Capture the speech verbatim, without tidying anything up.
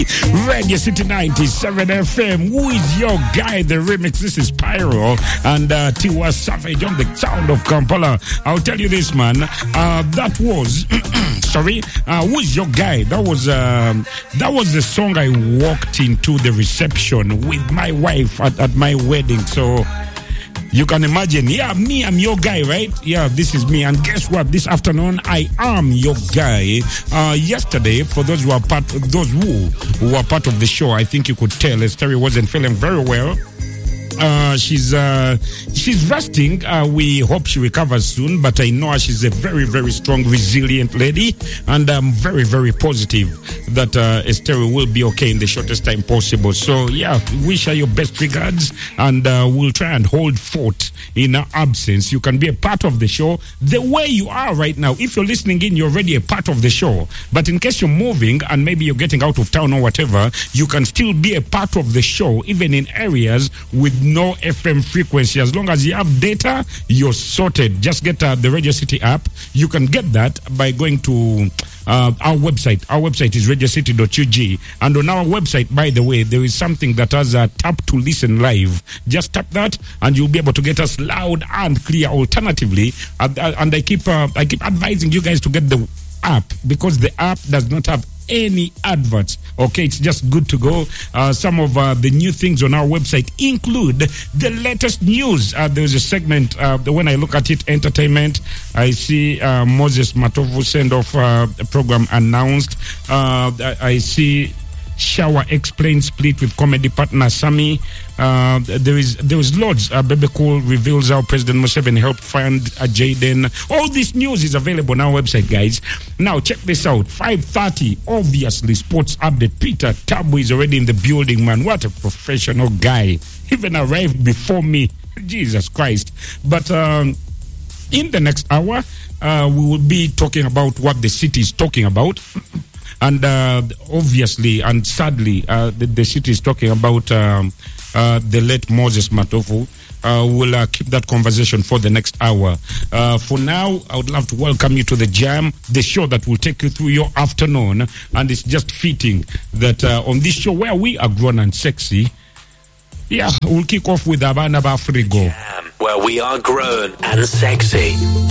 Radio City ninety-seven F M. Who is your guy? The remix. This is Pyro and uh, Tiwa Savage on the sound of Kampala. I'll tell you this, man. Uh, that was sorry. Uh, who is your guy? That was um, that was the song I walked into the reception with my wife at, at my wedding. So you can imagine, yeah, me, I'm your guy, right? Yeah, this is me. And guess what? This afternoon, I am your guy. Uh, yesterday, for those who are part, those who, who are part of the show, I think you could tell Esteri wasn't feeling very well. Uh, she's uh, she's resting. Uh, we hope she recovers soon, but I know she's a very, very strong, resilient lady, and I'm very, very positive that uh, Esther will be okay in the shortest time possible. So, yeah, wish her your best regards, and uh, we'll try and hold fort in her absence. You can be a part of the show the way you are right now. If you're listening in, you're already a part of the show. But in case you're moving and maybe you're getting out of town or whatever, you can still be a part of the show, even in areas with no F M frequency. As long as you have data, you're sorted. Just get uh, the Radio City app. You can get that by going to uh, our website. Our website is radio city dot u g, and on our website, by the way, there is something that has a tap to listen live. Just tap that and you'll be able to get us loud and clear. Alternatively, uh, and I keep uh, I keep advising you guys to get the app, because the app does not have any adverts. Okay, it's just good to go. Uh, some of uh, the new things on our website include the latest news. Uh, there's a segment, uh, when I look at it, entertainment. I see uh, Moses Matovu send off uh, the program announced. Uh, I, I see Shower Explain split with comedy partner Sami. Uh, there is there is loads. Uh, Bebe Cool reveals how President Museveni helped find uh, Jaden. All this news is available on our website, guys. Now check this out. five thirty, obviously sports update. Peter Tabu is already in the building, man. What a professional guy. Even arrived before me. Jesus Christ. But um, in the next hour, uh, we will be talking about what the city is talking about. And uh, obviously and sadly, uh, the, the city is talking about um, uh, the late Moses Matovu. Uh, we'll uh, keep that conversation for the next hour. Uh, for now, I would love to welcome you to the Jam, the show that will take you through your afternoon. And it's just fitting that uh, on this show where we are grown and sexy, yeah, we'll kick off with Abana Bafrigo. Jam, where we are grown and sexy.